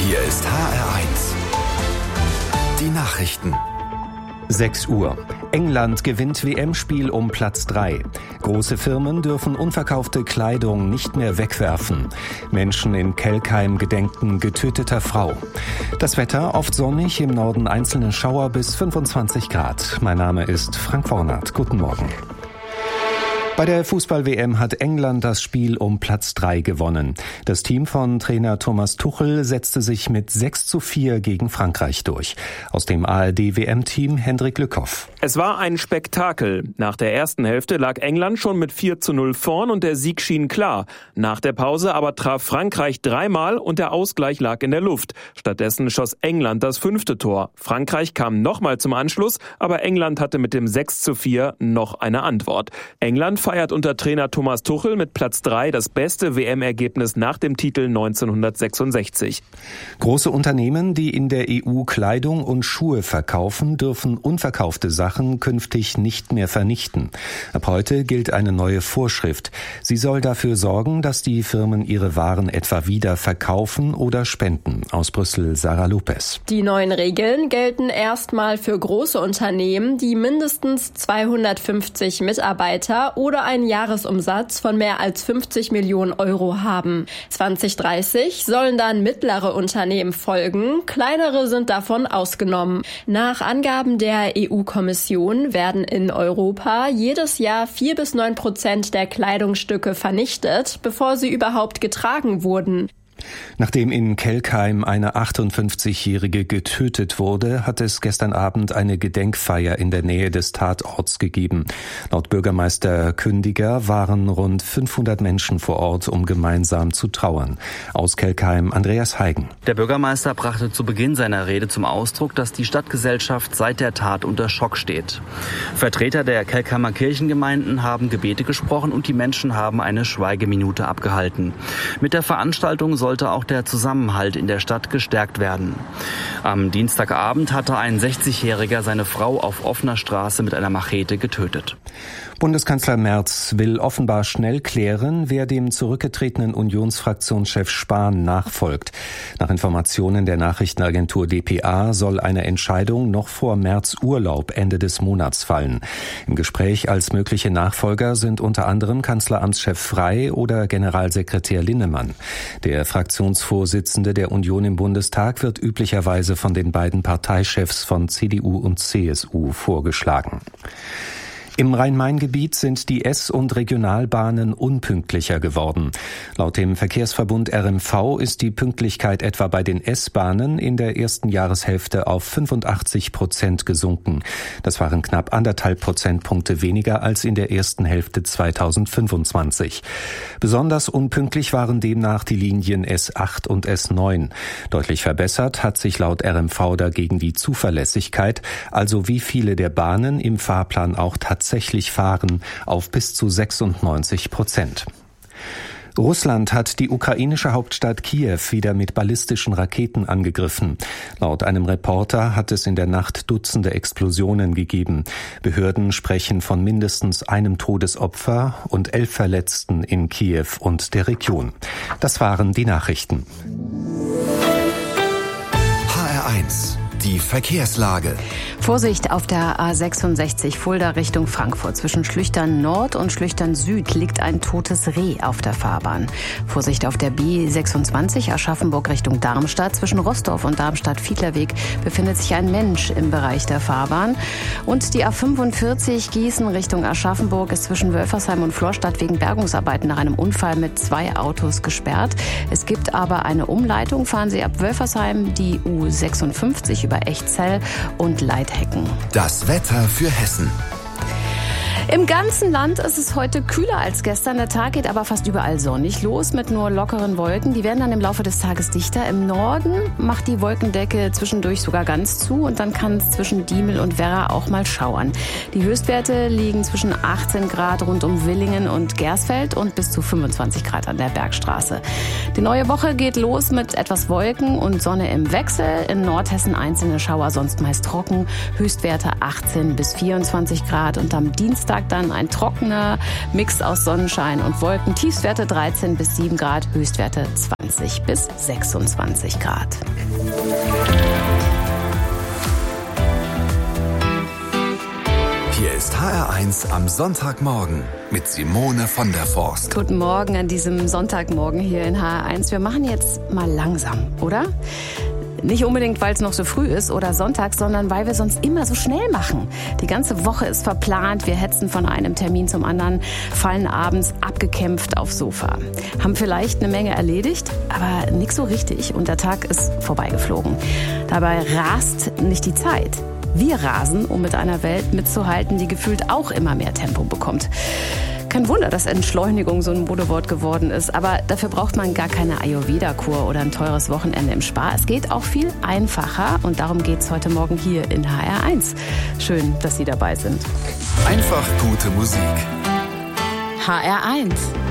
Hier ist HR1. Die Nachrichten. 6 Uhr. England gewinnt WM-Spiel um Platz 3. Große Firmen dürfen unverkaufte Kleidung nicht mehr wegwerfen. Menschen in Kelkheim gedenken getöteter Frau. Das Wetter oft sonnig, im Norden einzelne Schauer bis 25 Grad. Mein Name ist Frank Wornath. Guten Morgen. Bei der Fußball-WM hat England das Spiel um Platz 3 gewonnen. Das Team von Trainer Thomas Tuchel setzte sich mit 6:4 gegen Frankreich durch. Aus dem ARD-WM-Team Hendrik Lückhoff. Es war ein Spektakel. Nach der ersten Hälfte lag England schon mit 4:0 vorn und der Sieg schien klar. Nach der Pause aber traf Frankreich 3-mal und der Ausgleich lag in der Luft. Stattdessen schoss England das 5. Tor. Frankreich kam nochmal zum Anschluss, aber England hatte mit dem 6:4 noch eine Antwort. England feiert unter Trainer Thomas Tuchel mit Platz 3 das beste WM-Ergebnis nach dem Titel 1966. Große Unternehmen, die in der EU Kleidung und Schuhe verkaufen, dürfen unverkaufte Sachen künftig nicht mehr vernichten. Ab heute gilt eine neue Vorschrift. Sie soll dafür sorgen, dass die Firmen ihre Waren etwa wieder verkaufen oder spenden. Aus Brüssel, Sarah Lopez. Die neuen Regeln gelten erstmal für große Unternehmen, die mindestens 250 Mitarbeiter oder einen Jahresumsatz von mehr als 50 Millionen Euro haben. 2030 sollen dann mittlere Unternehmen folgen, kleinere sind davon ausgenommen. Nach Angaben der EU-Kommission werden in Europa jedes Jahr 4-9% der Kleidungsstücke vernichtet, bevor sie überhaupt getragen wurden. Nachdem in Kelkheim eine 58-Jährige getötet wurde, hat es gestern Abend eine Gedenkfeier in der Nähe des Tatorts gegeben. Laut Bürgermeister Kündiger waren rund 500 Menschen vor Ort, um gemeinsam zu trauern. Aus Kelkheim Andreas Heigen. Der Bürgermeister brachte zu Beginn seiner Rede zum Ausdruck, dass die Stadtgesellschaft seit der Tat unter Schock steht. Vertreter der Kelkheimer Kirchengemeinden haben Gebete gesprochen und die Menschen haben eine Schweigeminute abgehalten. Mit der Veranstaltung sollte auch der Zusammenhalt in der Stadt gestärkt werden. Am Dienstagabend hatte ein 60-Jähriger seine Frau auf offener Straße mit einer Machete getötet. Bundeskanzler Merz will offenbar schnell klären, wer dem zurückgetretenen Unionsfraktionschef Spahn nachfolgt. Nach Informationen der Nachrichtenagentur dpa soll eine Entscheidung noch vor Merz Urlaub Ende des Monats fallen. Im Gespräch als mögliche Nachfolger sind unter anderem Kanzleramtschef Frey oder Generalsekretär Linnemann. Der Fraktionsvorsitzende der Union im Bundestag wird üblicherweise von den beiden Parteichefs von CDU und CSU vorgeschlagen. Im Rhein-Main-Gebiet sind die S- und Regionalbahnen unpünktlicher geworden. Laut dem Verkehrsverbund RMV ist die Pünktlichkeit etwa bei den S-Bahnen in der ersten Jahreshälfte auf 85% gesunken. Das waren knapp 1,5 Prozentpunkte weniger als in der ersten Hälfte 2025. Besonders unpünktlich waren demnach die Linien S8 und S9. Deutlich verbessert hat sich laut RMV dagegen die Zuverlässigkeit, also wie viele der Bahnen im Fahrplan auch tatsächlich fahren, auf bis zu 96%. Russland hat die ukrainische Hauptstadt Kiew wieder mit ballistischen Raketen angegriffen. Laut einem Reporter hat es in der Nacht Dutzende Explosionen gegeben. Behörden sprechen von mindestens einem Todesopfer und 11 Verletzten in Kiew und der Region. Das waren die Nachrichten. HR1. Die Verkehrslage. Vorsicht auf der A66 Fulda Richtung Frankfurt. Zwischen Schlüchtern Nord und Schlüchtern Süd liegt ein totes Reh auf der Fahrbahn. Vorsicht auf der B26 Aschaffenburg Richtung Darmstadt. Zwischen Roßdorf und Darmstadt-Fiedlerweg befindet sich ein Mensch im Bereich der Fahrbahn. Und die A45 Gießen Richtung Aschaffenburg ist zwischen Wölfersheim und Florstadt wegen Bergungsarbeiten nach einem Unfall mit 2 Autos gesperrt. Es gibt aber eine Umleitung. Fahren Sie ab Wölfersheim die U56 über Echzell und Leithecken. Das Wetter für Hessen. Im ganzen Land ist es heute kühler als gestern. Der Tag geht aber fast überall sonnig los mit nur lockeren Wolken. Die werden dann im Laufe des Tages dichter. Im Norden macht die Wolkendecke zwischendurch sogar ganz zu und dann kann es zwischen Diemel und Werra auch mal schauern. Die Höchstwerte liegen zwischen 18 Grad rund um Willingen und Gersfeld und bis zu 25 Grad an der Bergstraße. Die neue Woche geht los mit etwas Wolken und Sonne im Wechsel. In Nordhessen einzelne Schauer, sonst meist trocken. Höchstwerte 18 bis 24 Grad und am Dienstag Tag dann ein trockener Mix aus Sonnenschein und Wolken. Tiefstwerte 13 bis 7 Grad, Höchstwerte 20 bis 26 Grad. Hier ist HR1 am Sonntagmorgen mit Simone von der Forst. Guten Morgen an diesem Sonntagmorgen hier in HR1. Wir machen jetzt mal langsam, oder? Nicht unbedingt, weil es noch so früh ist oder Sonntag, sondern weil wir sonst immer so schnell machen. Die ganze Woche ist verplant, wir hetzen von einem Termin zum anderen, fallen abends abgekämpft aufs Sofa. Haben vielleicht eine Menge erledigt, aber nix so richtig und der Tag ist vorbeigeflogen. Dabei rast nicht die Zeit. Wir rasen, um mit einer Welt mitzuhalten, die gefühlt auch immer mehr Tempo bekommt. Kein Wunder, dass Entschleunigung so ein Modewort geworden ist, aber dafür braucht man gar keine Ayurveda-Kur oder ein teures Wochenende im Spa. Es geht auch viel einfacher und darum geht's heute Morgen hier in HR1. Schön, dass Sie dabei sind. Einfach gute Musik. HR1